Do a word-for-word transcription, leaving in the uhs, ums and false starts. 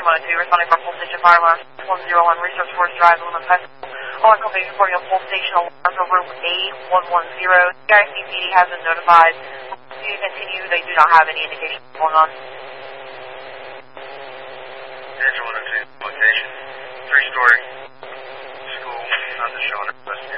one oh two, responding for Pole Station Fire Alarm one oh one, Resource Force Drive, Lumen Fest. All our companies reporting on Pole Station Alarm for room A one one zero. C I C P D has been notified. To continue, they do not have any indication going on. Angel one oh two, location. Three-story school, not the show on